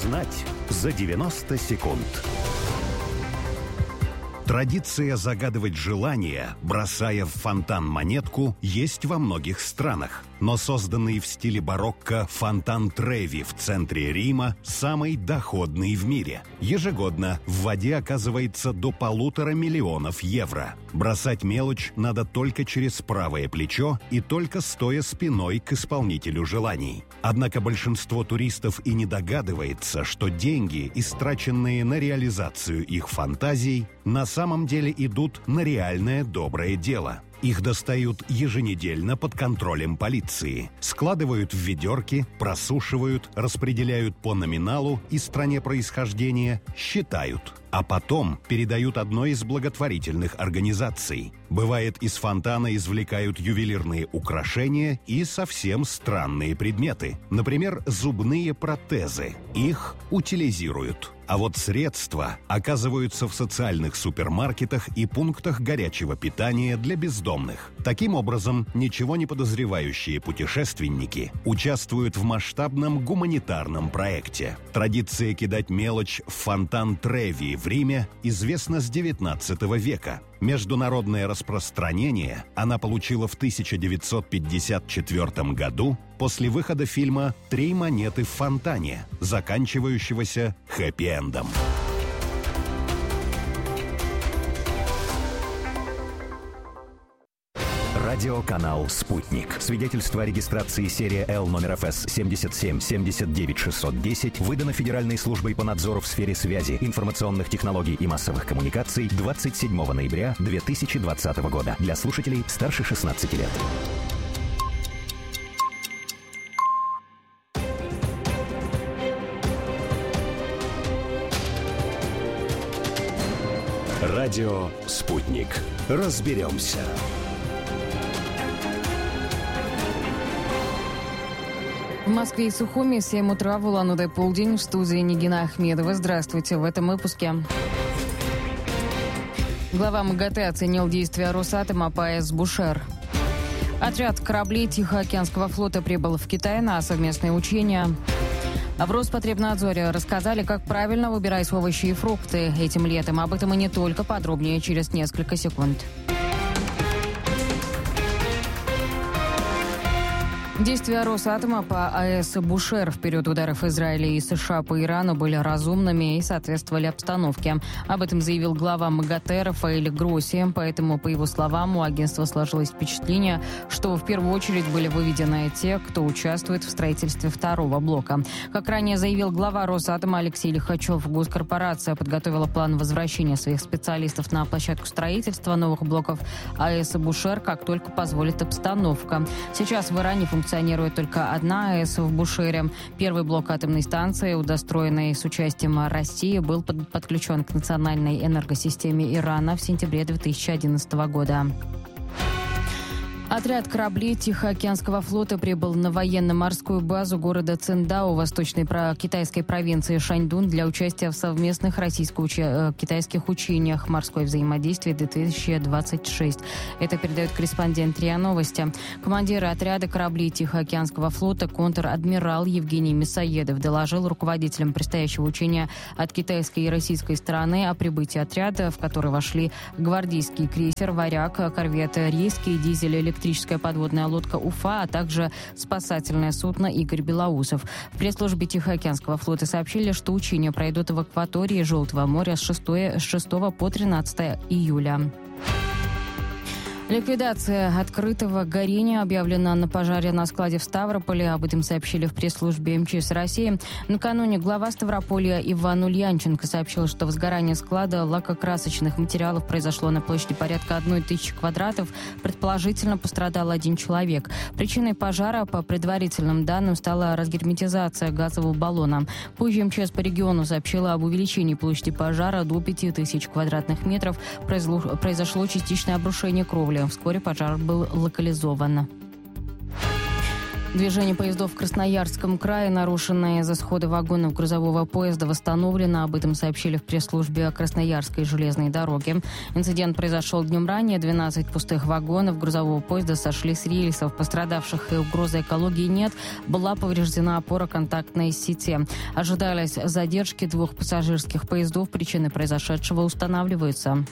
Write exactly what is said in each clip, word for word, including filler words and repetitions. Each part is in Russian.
Узнать за девяносто секунд. Традиция загадывать желания, бросая в фонтан монетку, есть во многих странах. Но созданный в стиле барокко фонтан Треви в центре Рима самый доходный в мире. Ежегодно в воде оказывается до полутора миллионов евро. Бросать мелочь надо только через правое плечо и только стоя спиной к исполнителю желаний. Однако большинство туристов и не догадывается, что деньги, истраченные на реализацию их фантазий, на самом деле идут на реальное доброе дело. Их достают еженедельно под контролем полиции. Складывают в ведерки, просушивают, распределяют по номиналу и стране происхождения, считают. А потом передают одной из благотворительных организаций. Бывает, из фонтана извлекают ювелирные украшения и совсем странные предметы. Например, зубные протезы. Их утилизируют. А вот средства оказываются в социальных супермаркетах и пунктах горячего питания для бездомных. Таким образом, ничего не подозревающие путешественники участвуют в масштабном гуманитарном проекте. Традиция кидать мелочь в фонтан Треви в Риме известна с девятнадцатого века. Международное распространение она получила в тысяча девятьсот пятьдесят четвёртом году после выхода фильма «Три монеты в фонтане», заканчивающегося хэппи-эндом. Радиоканал «Спутник». Свидетельство о регистрации серия Л номер эф эс семьдесят семь семьдесят девять шестьсот десять выдано Федеральной службой по надзору в сфере связи, информационных технологий и массовых коммуникаций двадцать седьмого ноября две тысячи двадцатого года. Для слушателей старше шестнадцати лет. Радио «Спутник». Разберемся. В Москве и Сухуми семь утра, в Улан-Удэ полдень, в студии Нигина Ахмедова. Здравствуйте. В этом выпуске. Глава МАГАТЭ оценил действия Росатома по АЭС Бушер. Отряд кораблей Тихоокеанского флота прибыл в Китай на совместные учения. В Роспотребнадзоре рассказали, как правильно выбирать овощи и фрукты этим летом. Об этом и не только, подробнее через несколько секунд. Действия Росатома по АЭС Бушер в период ударов Израиля и США по Ирану были разумными и соответствовали обстановке. Об этом заявил глава МАГАТЭ Рафаэль Гросси. Поэтому, по его словам, у агентства сложилось впечатление, что в первую очередь были выведены те, кто участвует в строительстве второго блока. Как ранее заявил глава Росатома Алексей Лихачев, госкорпорация подготовила план возвращения своих специалистов на площадку строительства новых блоков АЭС Бушер, как только позволит обстановка. Сейчас в Иране функционирует Функционирует только одна АЭС в Бушере. Первый блок атомной станции, удостроенный с участием России, был под, подключен к национальной энергосистеме Ирана в сентябре две тысячи одиннадцатого года. Отряд кораблей Тихоокеанского флота прибыл на военно-морскую базу города Циндао восточной китайской провинции Шаньдун для участия в совместных российско-китайских учениях «Морское взаимодействие две тысячи двадцать шесть». Это передает корреспондент РИА Новости. Командир отряда кораблей Тихоокеанского флота контр-адмирал Евгений Мясоедов доложил руководителям предстоящего учения от китайской и российской стороны о прибытии отряда, в который вошли гвардейский крейсер «Варяг», корвет «Рейский», дизель-электрический, электрическая подводная лодка «Уфа», а также спасательное судно «Игорь Белоусов». В пресс-службе Тихоокеанского флота сообщили, что учения пройдут в акватории Желтого моря с шестого по тринадцатое июля. Ликвидация открытого горения объявлена на пожаре на складе в Ставрополе. Об этом сообщили в пресс-службе эм че эс России. Накануне глава Ставрополья Иван Ульянченко сообщил, что возгорание склада лакокрасочных материалов произошло на площади порядка одной тысячи квадратов. Предположительно, пострадал один человек. Причиной пожара, по предварительным данным, стала разгерметизация газового баллона. Позже эм че эс по региону сообщила об увеличении площади пожара до пяти тысяч квадратных метров. Произошло, произошло частичное обрушение кровли. Вскоре пожар был локализован. Движение поездов в Красноярском крае, нарушенное из-за схода вагонов грузового поезда, восстановлено. Об этом сообщили в пресс-службе Красноярской железной дороги. Инцидент произошел днем ранее. двенадцать пустых вагонов грузового поезда сошли с рельсов. Пострадавших и угрозы экологии нет. Была повреждена опора контактной сети. Ожидались задержки двух пассажирских поездов. Причины произошедшего устанавливаются.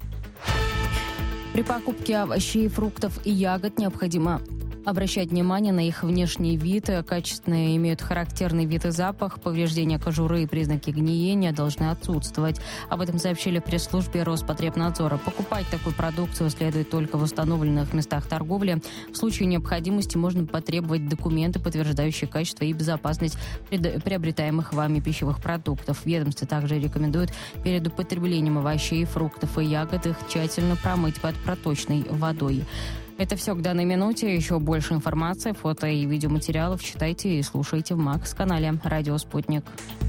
При покупке овощей, фруктов и ягод необходимо обращать внимание на их внешний вид. Качественные имеют характерный вид и запах. Повреждения кожуры и признаки гниения должны отсутствовать. Об этом сообщили в пресс-службе Роспотребнадзора. Покупать такую продукцию следует только в установленных местах торговли. В случае необходимости можно потребовать документы, подтверждающие качество и безопасность приобретаемых вами пищевых продуктов. Ведомство также рекомендует перед употреблением овощей, фруктов и ягод их тщательно промыть под проточной водой. Это все к данной минуте. Еще больше информации, фото и видеоматериалов читайте и слушайте в Макс-канале «Радио Спутник».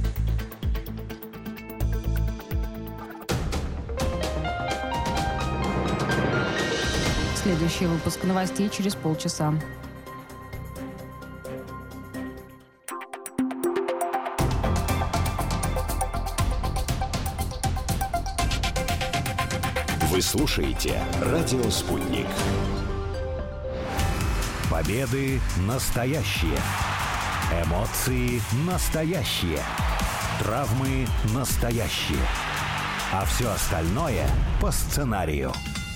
Следующий выпуск новостей через полчаса. Вы слушаете «Радио Спутник». Победы настоящие. Эмоции настоящие. Травмы настоящие. А все остальное по сценарию.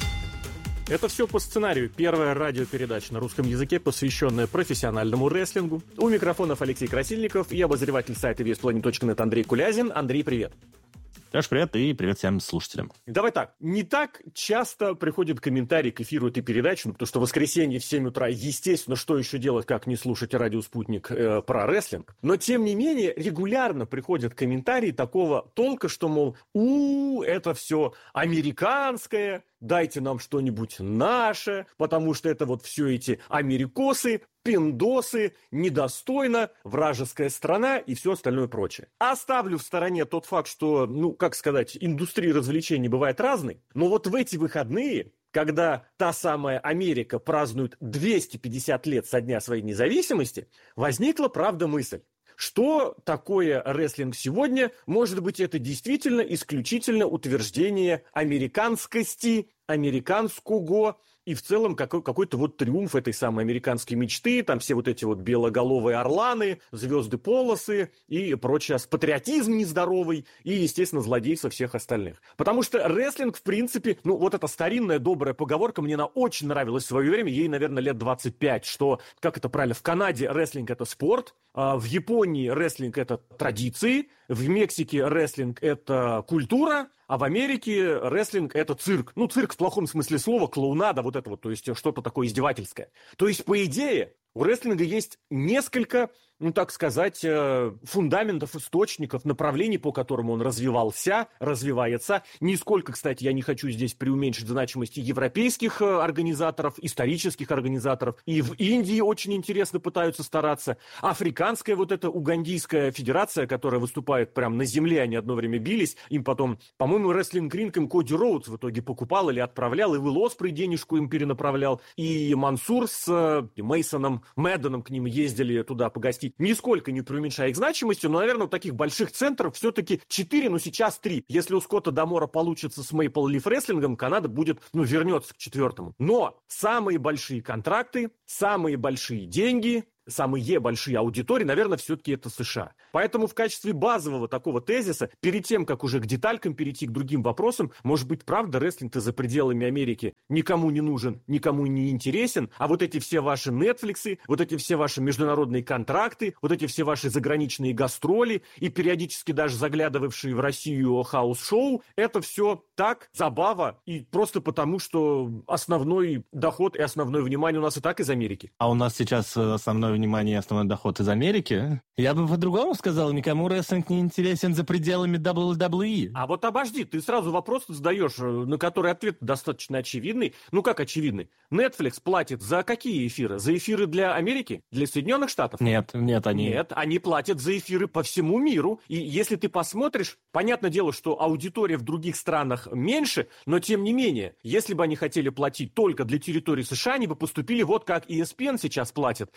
Это все по сценарию. Первая радиопередача на русском языке, посвященная профессиональному рестлингу. У микрофонов Алексей Красильников и обозреватель сайта ви эс планет точка нет Андрей Кулязин. Андрей, привет. Саш, привет, и привет всем слушателям. Давай так, не так часто приходит комментарий к эфиру этой передачи, ну, потому что в воскресенье в семь утра, естественно, что еще делать, как не слушать радио «Спутник» э, про рестлинг. Но, тем не менее, регулярно приходят комментарии такого толка, что, мол, у это все американское, дайте нам что-нибудь наше, потому что это вот все эти америкосы, пиндосы, недостойно, вражеская страна и все остальное прочее. Оставлю в стороне тот факт, что, ну, как сказать, индустрия развлечений бывает разной, но вот в эти выходные, когда та самая Америка празднует двести пятьдесят лет со дня своей независимости, возникла, правда, мысль. Что такое рестлинг сегодня? Может быть, это действительно исключительно утверждение американскости, американского, и в целом какой- какой-то вот триумф этой самой американской мечты, там все вот эти вот белоголовые орланы, звезды-полосы и прочее, патриотизм нездоровый и, естественно, злодейство всех остальных. Потому что рестлинг, в принципе, ну вот эта старинная добрая поговорка, мне она очень нравилась в свое время, ей, наверное, лет двадцать пять, что, как это правильно, в Канаде рестлинг это спорт, а в Японии рестлинг это традиции, в Мексике рестлинг это культура, а в Америке рестлинг – это цирк. Ну, цирк в плохом смысле слова, клоунада, вот это вот, то есть что-то такое издевательское. То есть, по идее, у рестлинга есть несколько, ну, так сказать, фундаментов, источников, направлений, по которым он развивался, развивается. Нисколько, кстати, я не хочу здесь преуменьшить значимости европейских организаторов, исторических организаторов. И в Индии очень интересно пытаются стараться. Африканская вот эта угандийская федерация, которая выступает прямо на земле, они одно время бились. Им потом, по-моему, рестлинг-ринг им Коди Роудс в итоге покупал или отправлял, и Уилл Оспрей денежку им перенаправлял. И Мансур с Мейсоном Мэдденом к ним ездили туда погостить. Нисколько не преуменьшая их значимостью, но, наверное, у таких больших центров все-таки четыре, ну сейчас три. Если у Скотта Дамора получится с Maple Leaf рестлингом, Канада будет, ну, вернется к четвертому. Но самые большие контракты, самые большие деньги, самые большие аудитории, наверное, все-таки это США. Поэтому в качестве базового такого тезиса, перед тем, как уже к деталькам перейти к другим вопросам, может быть, правда, рестлинг-то за пределами Америки никому не нужен, никому не интересен, а вот эти все ваши Netflix'ы, вот эти все ваши международные контракты, вот эти все ваши заграничные гастроли и периодически даже заглядывавшие в Россию хаус-шоу, это все так, забава, и просто потому, что основной доход и основное внимание у нас и так из Америки. А у нас сейчас основное внимание и основной доход из Америки? Я бы по-другому сказал, никому рестлинг не интересен за пределами дабл ю дабл ю и. А вот обожди, ты сразу вопрос задаешь, на который ответ достаточно очевидный. Ну как очевидный? Netflix платит за какие эфиры? За эфиры для Америки? Для Соединенных Штатов? Нет, нет, они... Нет, они платят за эфиры по всему миру. И если ты посмотришь, понятное дело, что аудитория в других странах меньше, но тем не менее, если бы они хотели платить только для территории США, они бы поступили вот как и и эс пи эн сейчас платит, который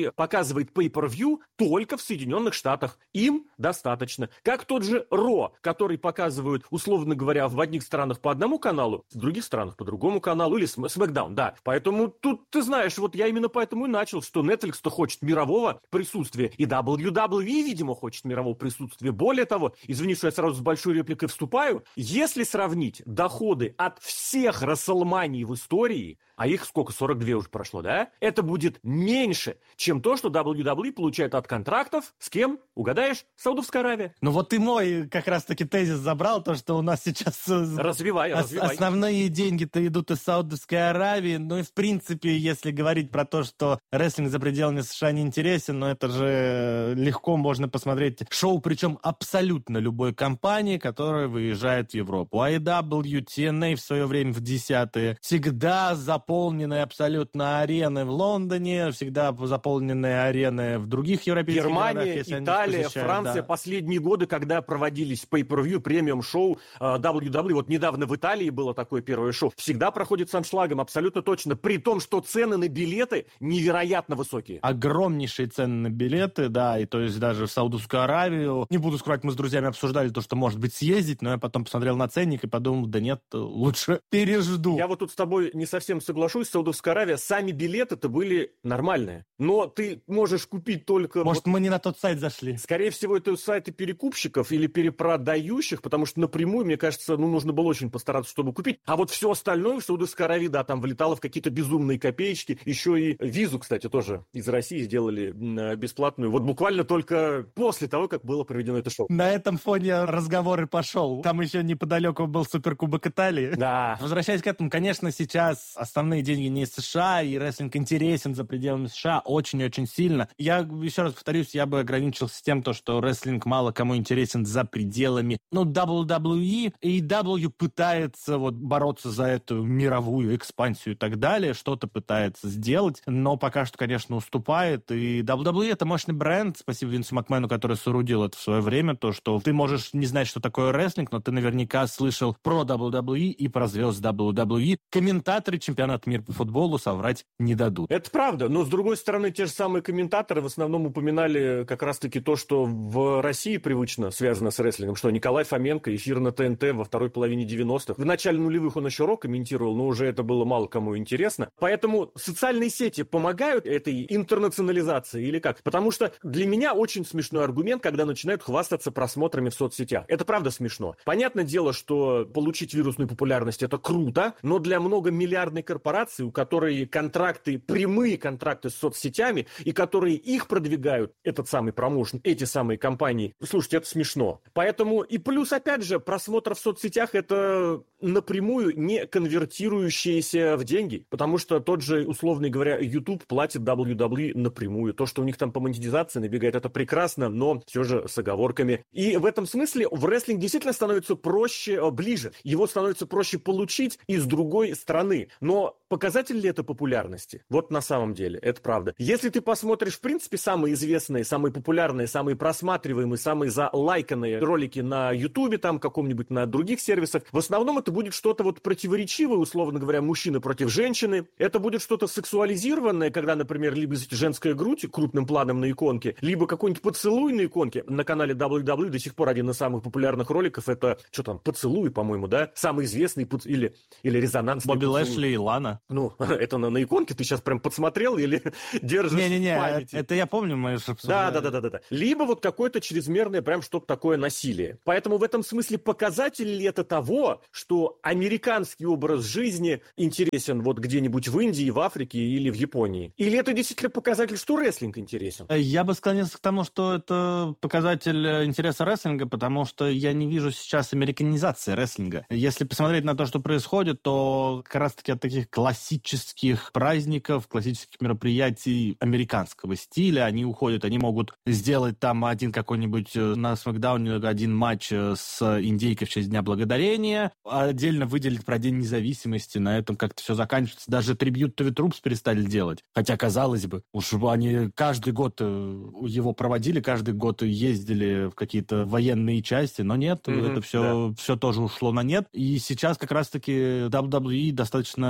который показывает pay-per-view только в Соединенных Штатах. Им достаточно. Как тот же Ро, который показывают, условно говоря, в одних странах по одному каналу, в других странах по другому каналу, или SmackDown, да. Поэтому тут, ты знаешь, вот я именно поэтому и начал, что Netflix-то хочет мирового присутствия, и дабл ю дабл ю и, видимо, хочет мирового присутствия. Более того, извини, что я сразу с большой репликой вступаю, если сравнить доходы от всех Расселманий в истории, а их сколько, сорок две уже прошло, да? Это будет меньше, чем то, что дабл ю дабл ю и получает от контрактов. С кем? Угадаешь? Саудовская Аравия. Ну вот ты мой как раз-таки тезис забрал, то, что у нас сейчас... Развивай, ос- развивай. Основные деньги-то идут из Саудовской Аравии. Ну и в принципе, если говорить про то, что рестлинг за пределами США не интересен, но это же легко можно посмотреть шоу, причем абсолютно любой компании, которая выезжает в Европу. эй дабл ю, ти эн эй в свое время в десятые. Всегда заполненные абсолютно арены в Лондоне, всегда заполненные арены в других европейских Германия, городах. Если Италия, Франция. Да. Последние годы, когда проводились pay-per-view, премиум-шоу дабл ю дабл ю, вот недавно в Италии было такое первое шоу, всегда проходит с аншлагом, абсолютно точно. При том, что цены на билеты невероятно высокие. Огромнейшие цены на билеты, да, и то есть даже в Саудовскую Аравию. Не буду скрывать, мы с друзьями обсуждали то, что может быть съездить, но я потом посмотрел на ценник и подумал, да нет, лучше пережду. Я вот тут с тобой не совсем соглашусь. Саудовская Аравия, сами билеты-то были нормальные. Но ты можешь купить только... Может, вот, мы не на тот сайт зашли? скорее всего, это сайты перекупщиков или перепродающих, потому что напрямую, мне кажется, ну, нужно было очень постараться, чтобы купить. А вот все остальное в Саудовской Аравии, да, там влетало в какие-то безумные копеечки. Еще и визу, кстати, тоже из России сделали бесплатную. Вот буквально только после того, как было проведено это шоу. На этом фоне разговор и пошел. Там еще неподалеку был Суперкубок Италии. Да. Возвращаясь к этому, конечно, сейчас основные деньги не из США, и рестлинг интересен за пределами США очень-очень сильно. Я еще раз повторюсь, я бы ограничился тем, то, что рестлинг мало кому интересен за пределами. Ну, дабл ю дабл ю и, и эй дабл ю пытается вот бороться за эту мировую экспансию и так далее, что-то пытается сделать, но пока что, конечно, уступает. И дабл ю дабл ю и — это мощный бренд, спасибо Винсу Макмену, который соорудил это в свое время, то, что ты можешь не знать, что такое рестлинг, но ты наверняка слышал про дабл ю дабл ю и и про звезд дабл ю дабл ю и. Комментаторы чемпионата мира по футболу соврать не дадут. Это правда, но с другой стороны, те же самые комментаторы в основном упоминали как раз-таки то, что в России привычно связано с рестлингом, что Николай Фоменко, эфир на тэ эн тэ во второй половине девяностых. В начале нулевых он еще рок комментировал, но уже это было мало кому интересно. Поэтому социальные сети помогают этой интернационализации или как? Потому что для меня очень смешной аргумент, когда начинают хвастаться просмотрами в соцсетях. Это правда смешно. Понятное дело, что получить вирусную популярность — это круто, но для многомиллиардной корпорации, у которой контракты, прямые контракты с соцсетями, и которые их продвигают, этот самый промоушен, эти самые компании, слушайте, это смешно. Поэтому и плюс, опять же, просмотр в соцсетях — это напрямую не конвертирующиеся в деньги, потому что тот же, условно говоря, YouTube платит дабл ю дабл ю и напрямую. То, что у них там по монетизации набегает, это прекрасно, но все же с оговорками. И в этом смысле в рестлинг действительно становится проще, ближе. Его становится проще получить из другой страны. Но показатель ли это популярности? Вот на самом деле, это правда. Если ты посмотришь, в принципе, самые известные, самые популярные, самые просматриваемые, самые залайканные ролики на YouTube, там, каком-нибудь на других сервисах, в основном это будет что-то вот противоречивое, условно говоря, мужчина против женщины. Это будет что-то сексуализированное, когда, например, либо женская грудь крупным планом на иконке, либо какой-нибудь поцелуй на иконке. На канале дабл ю дабл ю до сих пор один из самых популярных роликов — это, что там, поцелуй, по-моему, да? Самый известный поц... или, или резонансный Бобби поцелуй. Лэшли и Лана. Ну, это на, на иконке ты сейчас прям подсмотрел или держишь Не-не-не, в памяти? это я помню, мы же Да, да, да, да, да, да. Либо вот какое-то чрезмерное прям что-то такое насилие. Поэтому в этом смысле показатель ли это того, что американский образ жизни интересен вот где-нибудь в Индии, в Африке или в Японии? Или это действительно показатель, что рестлинг интересен? Я бы склонился к тому, что это показатель интереса рестлинга, потому что я не вижу сейчас американизации рестлинга. Если посмотреть на то, что происходит, то как раз-таки от таких классических праздников, классических мероприятий американского стиля они уходят. Они могут сделать там один какой-нибудь на Смакдауне один матч с индейкой в честь Дня Благодарения, отдельно выделить про День независимости, на этом как-то все заканчивается. Даже Tribute to the Troops перестали делать. Хотя, казалось бы, уж они каждый год его проводили, каждый год ездили в какие-то военные части, но нет, mm-hmm, это все, да. все тоже ушло на нет. И сейчас как раз-таки дабл ю дабл ю и достаточно интернационально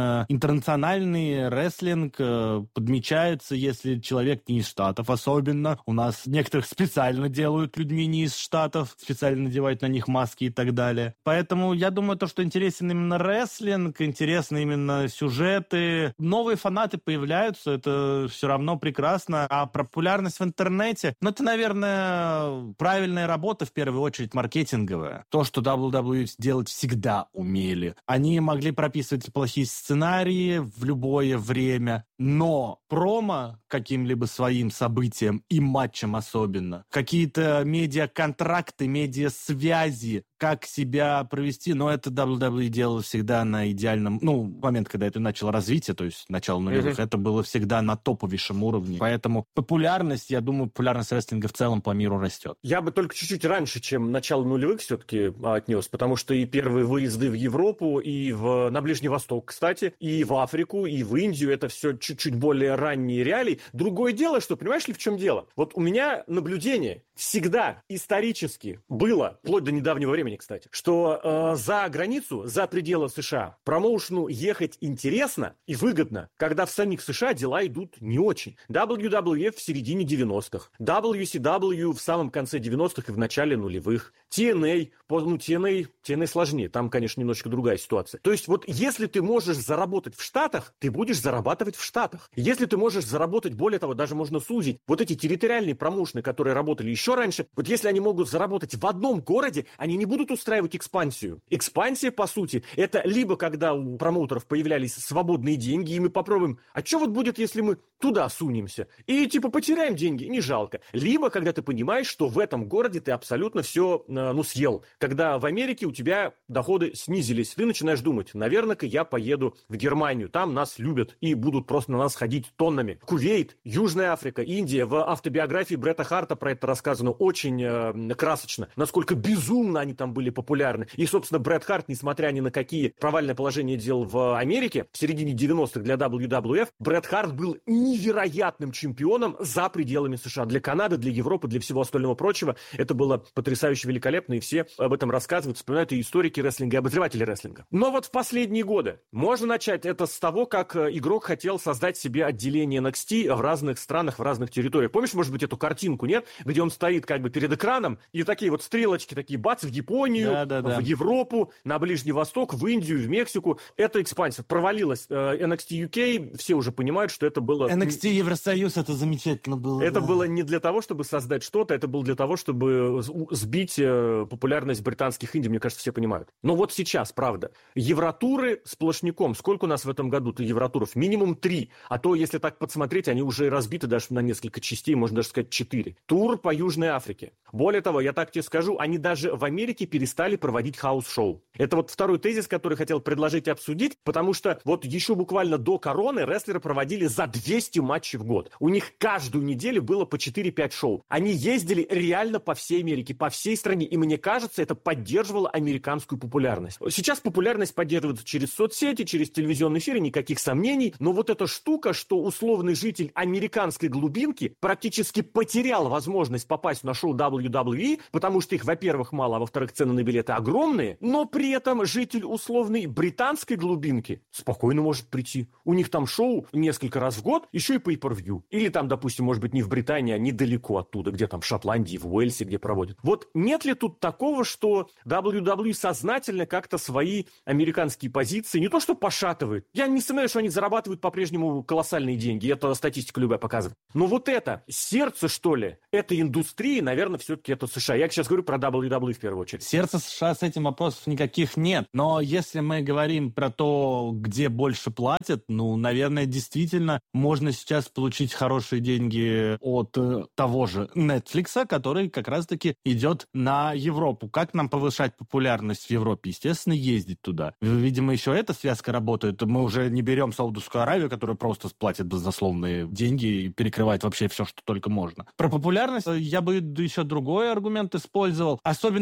интернациональный рестлинг э, подмечается, если человек не из Штатов особенно. У нас некоторых специально делают людьми не из Штатов, специально надевают на них маски и так далее. Поэтому я думаю, то, что интересен именно рестлинг, интересны именно сюжеты. Новые фанаты появляются, это все равно прекрасно. А популярность в интернете, ну, это, наверное, правильная работа, в первую очередь, маркетинговая. То, что дабл ю дабл ю и делать всегда умели. Они могли прописывать плохие сценарии в любое время, но промо каким-либо своим событиям и матчам особенно, какие-то медиаконтракты, медиасвязи, как себя провести, но это дабл ю дабл ю и делала всегда на идеальном, ну, момент, когда это начало развитие, то есть начало нулевых, mm-hmm. это было всегда на топовейшем уровне. Поэтому популярность, я думаю, популярность рестлинга в целом по миру растет. Я бы только чуть-чуть раньше, чем начало нулевых все-таки отнес, потому что и первые выезды в Европу, и в, на Ближний Восток, кстати, и в Африку, и в Индию, это все чуть-чуть более ранние реалии. Другое дело, что, понимаешь ли, в чем дело? Вот у меня наблюдение всегда исторически было, вплоть до недавнего времени, кстати, что э, за границу, за пределы США промоушену ехать интересно и выгодно, когда в самих США дела идут не очень. дабл ю дабл ю эф в середине девяностых, дабл ю си дабл ю в самом конце девяностых и в начале нулевых, ти эн эй, ну, ти эн эй, ти эн эй сложнее, там, конечно, немножечко другая ситуация. То есть вот если ты можешь заработать в Штатах, ты будешь зарабатывать в Штатах. Если ты можешь заработать, более того, даже можно сузить, вот эти территориальные промоушены, которые работали еще раньше, вот если они могут заработать в одном городе, они не будут устраивать экспансию. Экспансия, по сути, это либо когда у промоутеров появлялись свободные деньги, и мы попробуем, а что вот будет, если мы туда сунемся? И типа потеряем деньги, не жалко. Либо когда ты понимаешь, что в этом городе ты абсолютно все, ну, съел. Когда в Америке у тебя доходы снизились, ты начинаешь думать, наверное-ка я поеду в Германию, там нас любят и будут просто на нас ходить тоннами. Кувейт, Южная Африка, Индия. В автобиографии Бретта Харта про это рассказано очень э, красочно, насколько безумно они там были популярны. И, собственно, Бретт Харт, несмотря ни на какие провальное положение дел в Америке, в середине девяностых для дабл ю дабл ю эф, Бретт Харт был невероятным чемпионом за пределами США. Для Канады, для Европы, для всего остального прочего. Это было потрясающе великолепно, и все об этом рассказывают, вспоминают и историки рестлинга, и обозреватели рестлинга. Но вот в последние годы можно начать это с того, как игрок хотел создать себе отделение эн экс ти в разных странах, в разных территориях. Помнишь, может быть, эту картинку, нет? Где он стоит как бы перед экраном, и такие вот стрелочки, такие бац, в Японию, да, да, да. в Европу, на Ближний Восток, в Индию, в Мексику. Это экспансия. Провалилась эн экс ти ю кей, все уже понимают, что это было... эн экс ти Евросоюз, это замечательно было. Это да. было не для того, чтобы создать что-то, это было для того, чтобы сбить популярность британских инди, мне кажется, все понимают. Но вот сейчас, правда, евротуры сплошняком. Сколько у нас в этом году-то евротуров? Минимум три. А то, если так подсмотреть, они уже разбиты даже на несколько частей, можно даже сказать четыре. Тур по Южной Африке. Более того, я так тебе скажу, они даже в Америке перестали проводить хаус-шоу. Это вот второй тезис, который хотел предложить и обсудить, потому что вот еще буквально до короны рестлеры проводили за двести матчей в год. У них каждую неделю было по четыре-пять шоу. Они ездили реально по всей Америке, по всей стране, и мне кажется, это поддерживало американскую популярность. Сейчас популярность поддерживается через соцсети, через телевизионные эфиры, никаких сомнений, но вот эта штука, что условный житель американской глубинки практически потерял возможность попасть на шоу дабл ю дабл ю и, потому что их, во-первых, мало, а во-вторых, цены на билеты огромные, но при этом житель условной британской глубинки спокойно может прийти. У них там шоу несколько раз в год, еще и pay-per-view. Или там, допустим, может быть, не в Британии, а недалеко оттуда, где там в Шотландии, в Уэльсе, где проводят. Вот нет ли тут такого, что дабл ю дабл ю и сознательно как-то свои американские позиции не то что пошатывает. Я не сомневаюсь, что они зарабатывают по-прежнему колоссальные деньги. Это статистика любая показывает. Но вот это сердце, что ли, этой индустрии, наверное, все-таки это США. Я сейчас говорю про дабл ю дабл ю и в первую очередь. Сердце США с этим вопросов никаких нет. Но если мы говорим про то, где больше платят, ну, наверное, действительно можно сейчас получить хорошие деньги от э, того же Netflix, который как раз-таки идет на Европу. Как нам повышать популярность в Европе? Естественно, ездить туда. Видимо, еще эта связка работает. Мы уже не берем Саудовскую Аравию, которая просто платит баснословные деньги и перекрывает вообще все, что только можно. Про популярность я бы еще другой аргумент использовал. Особенно активно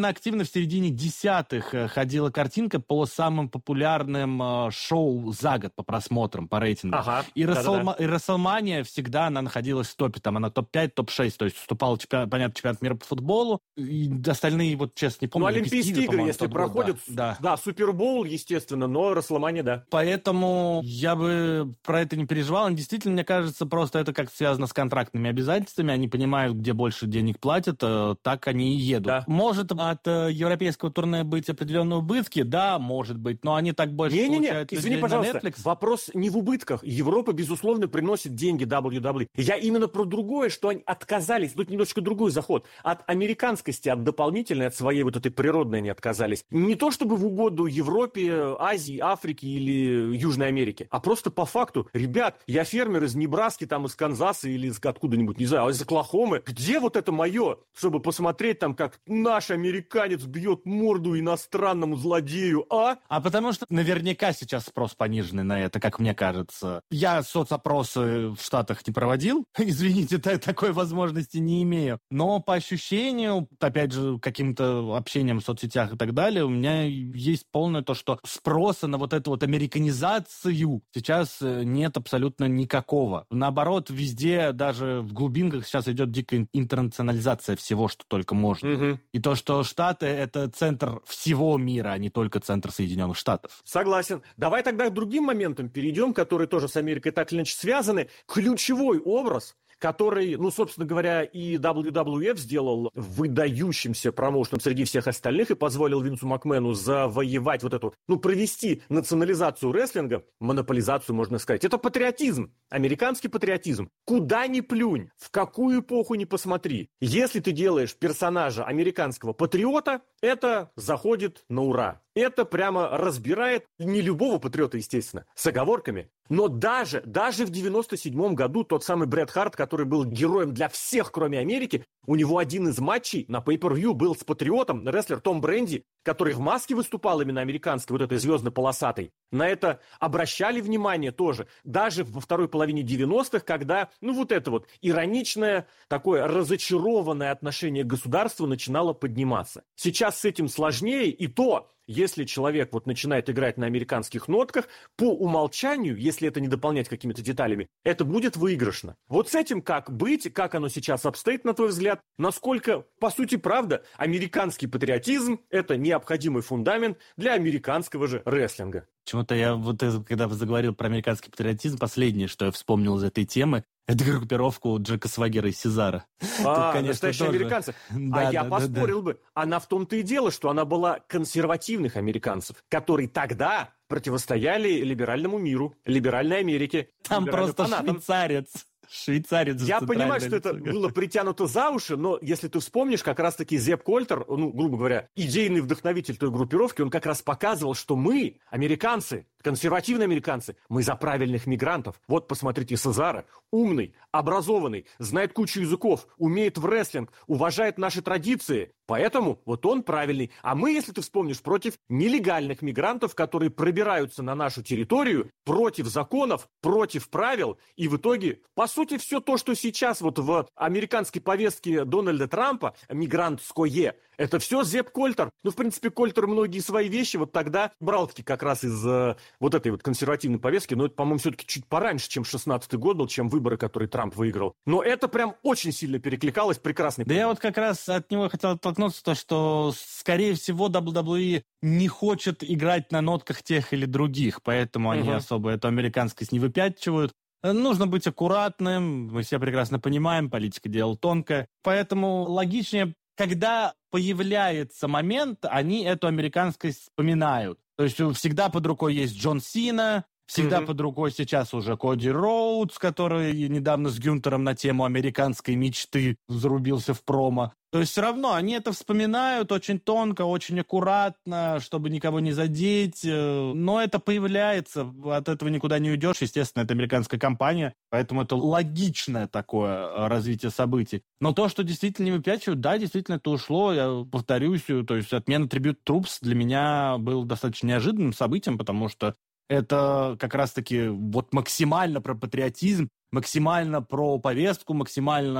в середине десятых ходила картинка по самым популярным э, шоу за год по просмотрам, по рейтингу. Ага, и, да-да-да. и WrestleMania всегда она находилась в топе, там она топ пять, топ шесть, то есть уступала, чемпион, понятно, чемпионат мира по футболу, и остальные, вот честно, не помню. Ну, Олимпийские игры, если проходят, год, да. да, Супербоул, естественно, но WrestleMania, да. Поэтому я бы про это не переживал. Действительно, мне кажется, просто это как связано с контрактными обязательствами. Они понимают, где больше денег платят, так они и едут. Да. Может от европейского турне быть определенные убытки? Да, может быть, но они так больше не, получают не, не. Извини, людей пожалуйста, на Netflix. Вопрос не в убытках. Европа, безусловно, приносит деньги дабл ю дабл ю и. Я именно про другое, что они отказались, тут немножечко другой заход, от американскости, от дополнительной, от своей вот этой природной они отказались. Не то чтобы в угоду Европе, Азии, Африке или Южной Америке, а просто по факту, ребят, я фермер из Небраски, там из Канзаса или из откуда-нибудь, не знаю, из Оклахомы, где вот это мое, чтобы посмотреть там, как наш американец бьет морду иностранному злодею, а? А потому что наверняка сейчас спрос пониженный на это, как мне кажется. Я соцопросы в Штатах не проводил, извините, такой возможности не имею, но по ощущению, опять же, каким-то общением в соцсетях и так далее, у меня есть полное то, что спроса на вот эту вот американизацию сейчас нет абсолютно никакого. Наоборот, везде, даже в глубинках сейчас идет дикая интернационализация всего, что только можно. Угу. И то, что Штаты — это центр всего мира, а не только центр Соединенных Штатов. Согласен. Давай тогда к другим моментам перейдем, которые тоже с Америкой так или иначе связаны. Ключевой образ, который, ну, собственно говоря, и дабл ю дабл ю эф сделал выдающимся промоушеном среди всех остальных и позволил Винсу Макмену завоевать вот эту, ну, провести национализацию рестлинга, монополизацию, можно сказать. Это патриотизм, американский патриотизм. Куда ни плюнь, в какую эпоху ни посмотри. Если ты делаешь персонажа американского патриота, это заходит на ура. Это прямо разбирает не любого патриота, естественно, с оговорками. Но даже, даже в девяносто седьмом году тот самый Брэд Харт, который был героем для всех, кроме Америки, у него один из матчей на pay-per-view был с патриотом, рестлер Том Брэнди, который в маске выступал именно американской, вот этой звездно-полосатой. На это обращали внимание тоже. Даже во второй половине девяностых, когда, ну, вот это вот ироничное, такое разочарованное отношение к государству начинало подниматься. Сейчас с этим сложнее, и то... Если человек вот начинает играть на американских нотках, по умолчанию, если это не дополнять какими-то деталями, это будет выигрышно. Вот с этим как быть, как оно сейчас обстоит, на твой взгляд, насколько, по сути, правда, американский патриотизм – это необходимый фундамент для американского же рестлинга. Почему-то я вот, когда заговорил про американский патриотизм, последнее, что я вспомнил из этой темы, это группировку Джека Свагера и Сезара. А, Тут, конечно, настоящие тоже... американцы. Да, а да, я да, поспорил да. бы. Она в том-то и дело, что она была консервативных американцев, которые тогда противостояли либеральному миру, либеральной Америке. Там просто фанатам. швейцарец. Швейцарец. Я понимаю, что это было притянуто за уши, но если ты вспомнишь, как раз-таки Зепп Кольтер, ну, грубо говоря, идейный вдохновитель той группировки, он как раз показывал, что мы, американцы, консервативные американцы, мы за правильных мигрантов. Вот, посмотрите, Сезара, умный, образованный, знает кучу языков, умеет в рестлинг, уважает наши традиции. Поэтому вот он правильный. А мы, если ты вспомнишь, против нелегальных мигрантов, которые пробираются на нашу территорию, против законов, против правил, и в итоге, по сути, все то, что сейчас вот в американской повестке Дональда Трампа, мигрантское, это все Зепп Кольтер. Ну, в принципе, Кольтер многие свои вещи вот тогда брал-таки как раз из э, вот этой вот консервативной повестки, но это, по-моему, все-таки чуть пораньше, чем шестнадцатый год был, чем выборы, которые Трамп выиграл. Но это прям очень сильно перекликалось, прекрасный. Да я вот как раз от него хотел оттолкнуться, то, что, скорее всего, дабл ю дабл ю и не хочет играть на нотках тех или других, поэтому они угу. особо эту американскость не выпячивают. Нужно быть аккуратным, мы все прекрасно понимаем, политика дело тонкое, поэтому логичнее, когда появляется момент, они эту американскость вспоминают. То есть всегда под рукой есть Джон Сина, всегда mm-hmm. под рукой сейчас уже Коди Роудс, который недавно с Гюнтером на тему американской мечты зарубился в промо. То есть все равно они это вспоминают очень тонко, очень аккуратно, чтобы никого не задеть. Но это появляется, от этого никуда не уйдешь. Естественно, это американская компания, поэтому это логичное такое развитие событий. Но то, что действительно не выпячивают, да, действительно это ушло. Я повторюсь, то есть отмена Tribute Troops для меня был достаточно неожиданным событием, потому что это как раз-таки вот максимально про патриотизм, максимально про повестку, максимально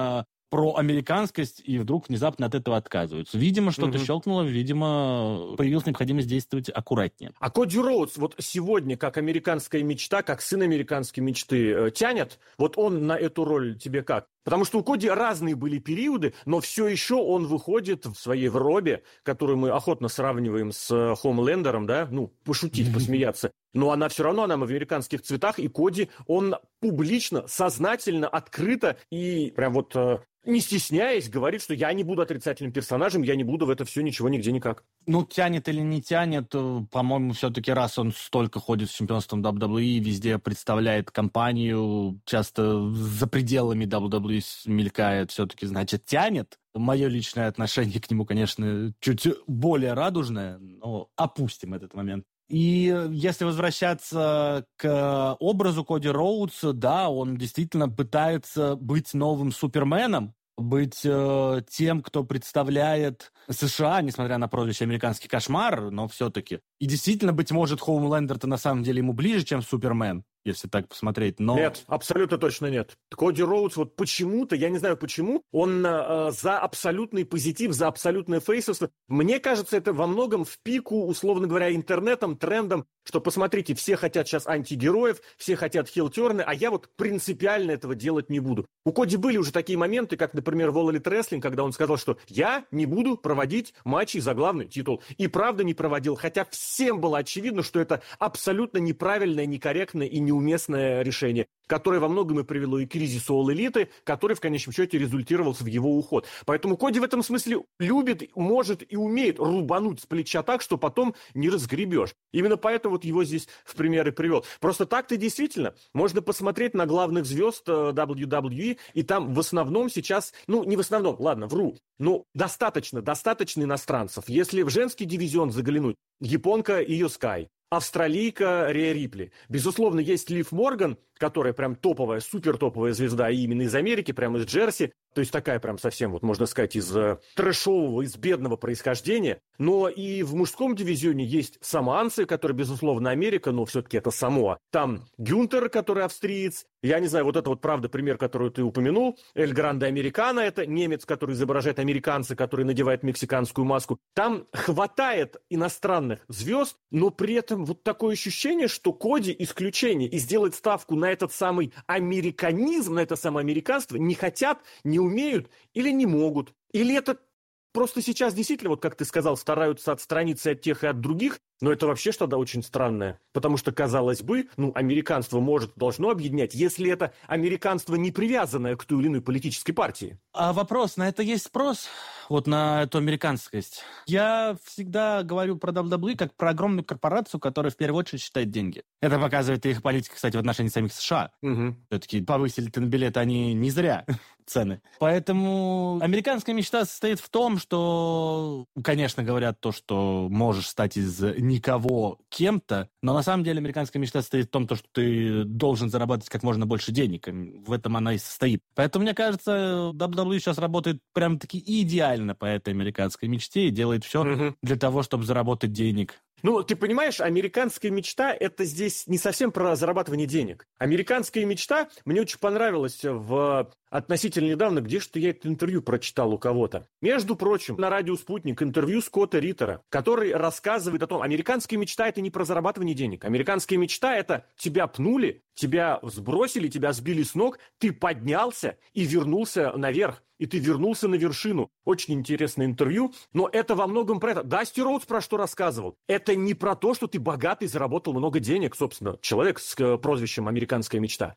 про американскость и вдруг внезапно от этого отказываются. Видимо, что-то mm-hmm. щелкнуло, видимо, появилась необходимость действовать аккуратнее. А Коди Роудс вот сегодня, как американская мечта, как сын американской мечты, э, тянет? Вот он на эту роль тебе как? Потому что у Коди разные были периоды, но все еще он выходит в своей в робе, которую мы охотно сравниваем с Хомлендером, да, ну, пошутить, посмеяться. Но она все равно, она в американских цветах, и Коди, он публично, сознательно, открыто и прям вот э, не стесняясь говорит, что я не буду отрицательным персонажем, я не буду в это все ничего нигде никак. Ну, тянет или не тянет, по-моему, все-таки раз он столько ходит с чемпионством дабл ю дабл ю и, везде представляет компанию, часто за пределами дабл ю дабл ю и мелькает, все-таки, значит, тянет. Мое личное отношение к нему, конечно, чуть более радужное, но опустим этот момент. И если возвращаться к образу Коди Роудса, да, он действительно пытается быть новым Суперменом, быть э, тем, кто представляет США, несмотря на прозвище «Американский кошмар», но все-таки. И действительно, быть может, Хоумлендер-то на самом деле ему ближе, чем Супермен, если так посмотреть. Но... Нет, абсолютно точно нет. Коди Роудс вот почему-то, я не знаю почему, он э, за абсолютный позитив, за абсолютное фейсовство. Мне кажется, это во многом в пику, условно говоря, интернетом, трендом, что, посмотрите, все хотят сейчас антигероев, все хотят хил-терны, а я вот принципиально этого делать не буду. У Коди были уже такие моменты, как, например, в All Elite Wrestling, когда он сказал, что я не буду проводить матчи за главный титул. И правда не проводил, хотя всем было очевидно, что это абсолютно неправильное, некорректное и неуместное решение, которое во многом и привело и к кризису All Elite, который в конечном счете результировался в его уход. Поэтому Коди в этом смысле любит, может и умеет рубануть с плеча так, что потом не разгребешь. Именно поэтому вот его здесь в пример и привел. Просто так-то действительно можно посмотреть на главных звезд дабл ю дабл ю и, и там в основном сейчас, ну не в основном, ладно, вру, но достаточно, достаточно иностранцев. Если в женский дивизион заглянуть, японка Ио Скай, австралийка Рия Рипли. Безусловно, есть Лив Морган, которая прям топовая, супер топовая звезда, и именно из Америки, прямо из Джерси. То есть такая прям совсем, вот можно сказать, из э, трэшового, из бедного происхождения. Но и в мужском дивизионе есть самоанцы, которые, безусловно, Америка, но все-таки это Самоа. Там Гюнтер, который австриец. Я не знаю, вот это вот, правда, пример, который ты упомянул. Эль Гранде Американо, это немец, который изображает американца, который надевает мексиканскую маску. Там хватает иностранных звезд, но при этом вот такое ощущение, что Коди исключение, и сделать ставку на этот самый американизм, на это самое американство не хотят, не умеют или не могут. Или это просто сейчас действительно, вот как ты сказал, стараются отстраниться от тех и от других, но это вообще что-то очень странное. Потому что, казалось бы, ну, американство может, должно объединять, если это американство не привязанное к той или иной политической партии. А вопрос, на это есть спрос? Вот на эту американскость. Я всегда говорю про дабл ю дабл ю и как про огромную корпорацию, которая в первую очередь считает деньги. Это показывает их политика, кстати, в отношении самих США. Угу. Все-таки повысили-то на билеты они не зря цены. Поэтому американская мечта состоит в том, что, конечно, говорят то, что можешь стать из никого кем-то, но на самом деле американская мечта состоит в том, что ты должен зарабатывать как можно больше денег. В этом она и состоит. Поэтому, мне кажется, дабл ю дабл ю и сейчас работает прям-таки идеально по этой американской мечте и делает все угу. для того, чтобы заработать денег. Ну, ты понимаешь, американская мечта – это здесь не совсем про зарабатывание денег. Американская мечта мне очень понравилась в относительно недавно, где что я это интервью прочитал у кого-то. Между прочим, на радио «Спутник» интервью Скотта Риттера, который рассказывает о том, американская мечта – это не про зарабатывание денег. Американская мечта – это тебя пнули, тебя сбросили, тебя сбили с ног, ты поднялся и вернулся наверх. И ты вернулся на вершину. Очень интересное интервью, но это во многом про это. Дасти Роудс про что рассказывал? Это не про то, что ты богатый, заработал много денег, собственно, человек с прозвищем «Американская мечта».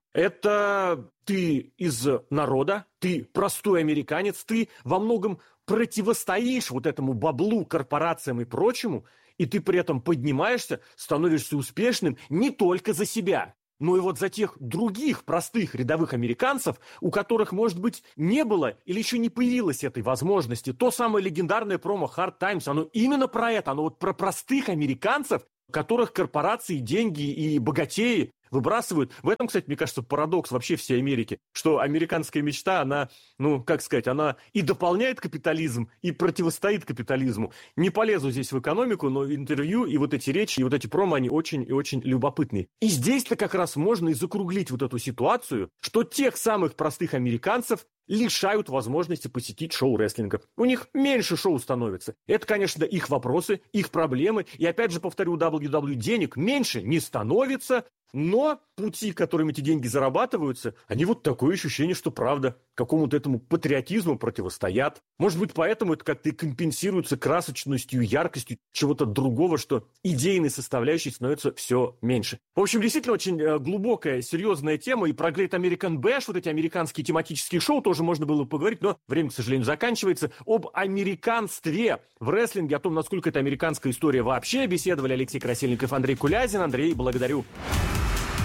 Это ты из народа, ты простой американец, ты во многом противостоишь вот этому баблу, корпорациям и прочему, и ты при этом поднимаешься, становишься успешным не только за себя, но и вот за тех других простых рядовых американцев, у которых, может быть, не было или еще не появилось этой возможности. То самое легендарное промо Hard Times, оно именно про это, оно вот про простых американцев, которых корпорации, деньги и богатеи выбрасывают. В этом, кстати, мне кажется, парадокс вообще всей Америки, что американская мечта, она, ну, как сказать, она и дополняет капитализм, и противостоит капитализму. Не полезу здесь в экономику, но интервью и вот эти речи, и вот эти промо, они очень и очень любопытные. И здесь-то как раз можно и закруглить вот эту ситуацию, что тех самых простых американцев лишают возможности посетить шоу рестлинга. У них меньше шоу становится. Это, конечно, их вопросы, их проблемы. И опять же, повторю, у дабл ю дабл ю и денег меньше не становится, но пути, которыми эти деньги зарабатываются, они вот такое ощущение, что правда какому-то этому патриотизму противостоят. Может быть, поэтому это как-то и компенсируется красочностью, яркостью чего-то другого, что идейной составляющей становится все меньше. В общем, действительно очень глубокая, серьезная тема. И про Great American Bash, вот эти американские тематические шоу, тоже можно было поговорить, но время, к сожалению, заканчивается. Об американстве в рестлинге, о том, насколько это американская история вообще, беседовали Алексей Красильников, Андрей Кулязин. Андрей, благодарю.